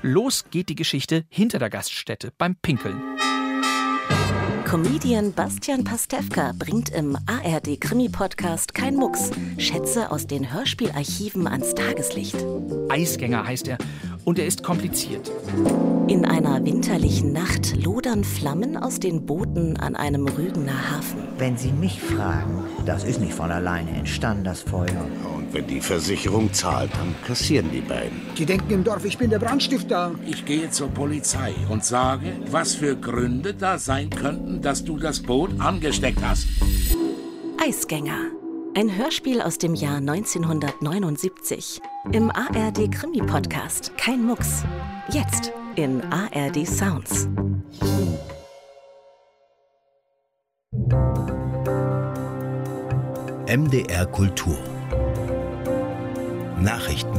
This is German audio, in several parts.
Los geht die Geschichte hinter der Gaststätte beim Pinkeln. Comedian Bastian Pastewka bringt im ARD-Krimi-Podcast Kein Mucks Schätze aus den Hörspielarchiven ans Tageslicht. Eisgänger heißt er und er ist kompliziert. In einer winterlichen Nacht lodern Flammen aus den Booten an einem Rügener Hafen. Wenn Sie mich fragen, das ist nicht von alleine entstanden, das Feuer. Und wenn die Versicherung zahlt, dann kassieren die beiden. Die denken im Dorf, ich bin der Brandstifter. Ich gehe zur Polizei und sage, was für Gründe da sein könnten, dass du das Boot angesteckt hast. Eisgänger. Ein Hörspiel aus dem Jahr 1979. Im ARD-Krimi-Podcast Kein Mucks. Jetzt in ARD Sounds. MDR Kultur. Nachrichten.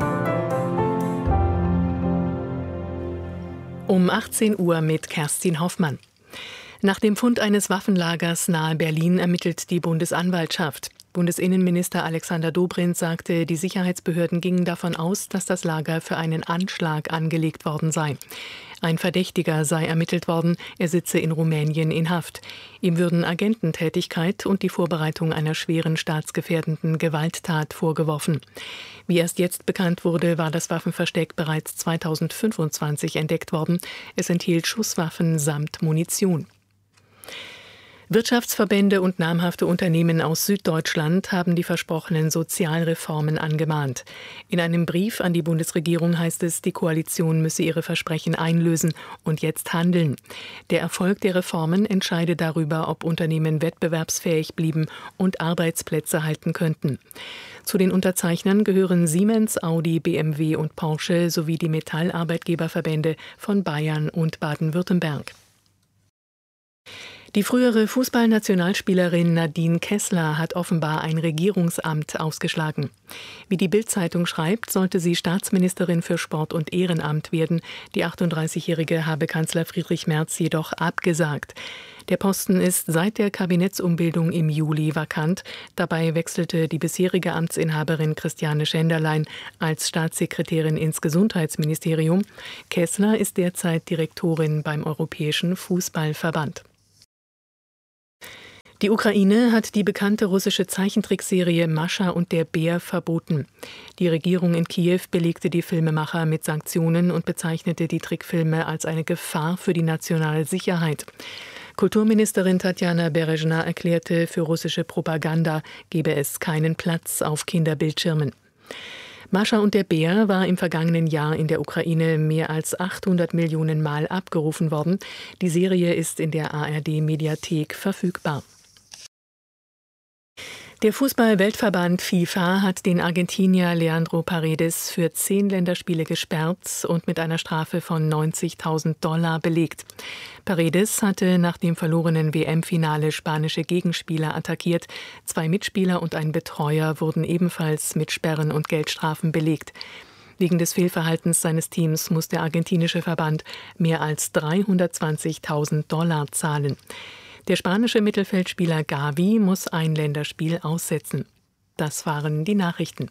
Um 18 Uhr mit Kerstin Hoffmann. Nach dem Fund eines Waffenlagers nahe Berlin ermittelt die Bundesanwaltschaft. Bundesinnenminister Alexander Dobrindt sagte, die Sicherheitsbehörden gingen davon aus, dass das Lager für einen Anschlag angelegt worden sei. Ein Verdächtiger sei ermittelt worden, er sitze in Rumänien in Haft. Ihm würden Agententätigkeit und die Vorbereitung einer schweren staatsgefährdenden Gewalttat vorgeworfen. Wie erst jetzt bekannt wurde, war das Waffenversteck bereits 2025 entdeckt worden. Es enthielt Schusswaffen samt Munition. Wirtschaftsverbände und namhafte Unternehmen aus Süddeutschland haben die versprochenen Sozialreformen angemahnt. In einem Brief an die Bundesregierung heißt es, die Koalition müsse ihre Versprechen einlösen und jetzt handeln. Der Erfolg der Reformen entscheide darüber, ob Unternehmen wettbewerbsfähig blieben und Arbeitsplätze halten könnten. Zu den Unterzeichnern gehören Siemens, Audi, BMW und Porsche sowie die Metallarbeitgeberverbände von Bayern und Baden-Württemberg. Die frühere Fußballnationalspielerin Nadine Kessler hat offenbar ein Regierungsamt ausgeschlagen. Wie die Bild-Zeitung schreibt, sollte sie Staatsministerin für Sport und Ehrenamt werden. Die 38-Jährige habe Kanzler Friedrich Merz jedoch abgesagt. Der Posten ist seit der Kabinettsumbildung im Juli vakant. Dabei wechselte die bisherige Amtsinhaberin Christiane Schenderlein als Staatssekretärin ins Gesundheitsministerium. Kessler ist derzeit Direktorin beim Europäischen Fußballverband. Die Ukraine hat die bekannte russische Zeichentrickserie Mascha und der Bär verboten. Die Regierung in Kiew belegte die Filmemacher mit Sanktionen und bezeichnete die Trickfilme als eine Gefahr für die nationale Sicherheit. Kulturministerin Tatjana Berezhna erklärte, für russische Propaganda gebe es keinen Platz auf Kinderbildschirmen. Mascha und der Bär war im vergangenen Jahr in der Ukraine mehr als 800 Millionen Mal abgerufen worden. Die Serie ist in der ARD-Mediathek verfügbar. Der Fußball-Weltverband FIFA hat den Argentinier Leandro Paredes für 10 Länderspiele gesperrt und mit einer Strafe von $90.000 belegt. Paredes hatte nach dem verlorenen WM-Finale spanische Gegenspieler attackiert. 2 Mitspieler und ein Betreuer wurden ebenfalls mit Sperren und Geldstrafen belegt. Wegen des Fehlverhaltens seines Teams muss der argentinische Verband mehr als $320.000 zahlen. Der spanische Mittelfeldspieler Gavi muss ein Länderspiel aussetzen. Das waren die Nachrichten.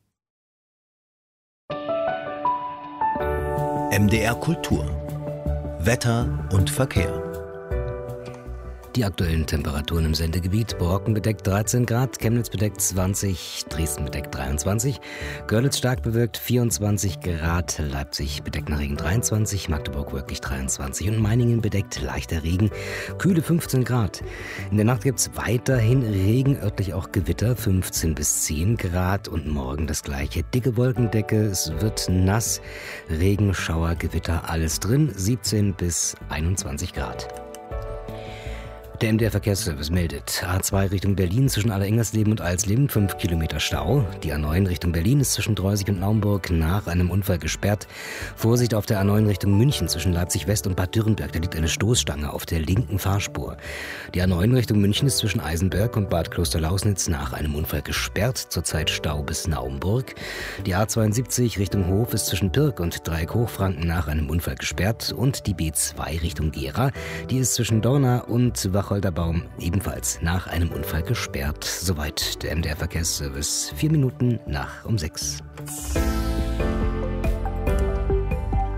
MDR Kultur. Wetter und Verkehr. Die aktuellen Temperaturen im Sendegebiet: Borken bedeckt 13 Grad, Chemnitz bedeckt 20, Dresden bedeckt 23, Görlitz stark bewölkt 24 Grad, Leipzig bedeckt nach Regen 23, Magdeburg wirklich 23 und Meiningen bedeckt leichter Regen, kühle 15 Grad. In der Nacht gibt es weiterhin Regen, örtlich auch Gewitter, 15 bis 10 Grad und morgen das gleiche. Dicke Wolkendecke, es wird nass, Regen, Schauer, Gewitter, alles drin, 17 bis 21 Grad. Der MDR-Verkehrsservice meldet: A2 Richtung Berlin zwischen Allerengersleben und Alsleben 5 Kilometer Stau. Die A9 Richtung Berlin ist zwischen Dreusig und Naumburg nach einem Unfall gesperrt. Vorsicht auf der A9 Richtung München zwischen Leipzig West und Bad Dürrenberg. Da liegt eine Stoßstange auf der linken Fahrspur. Die A9 Richtung München ist zwischen Eisenberg und Bad Klosterlausnitz nach einem Unfall gesperrt. Zurzeit Stau bis Naumburg. Die A72 Richtung Hof ist zwischen Pirk und Dreieck-Hochfranken nach einem Unfall gesperrt. Und die B2 Richtung Gera, die ist zwischen Dorna und Wacholderbaum ebenfalls nach einem Unfall gesperrt. Soweit der MDR-Verkehrsservice. 4 Minuten nach um 6.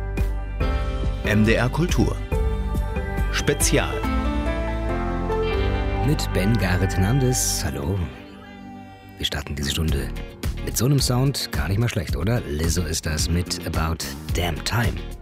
MDR Kultur. Spezial. Mit Ben Gareth Hernandez. Hallo. Wir starten diese Stunde mit so einem Sound. Gar nicht mal schlecht, oder? Lizzo ist das mit About Damn Time.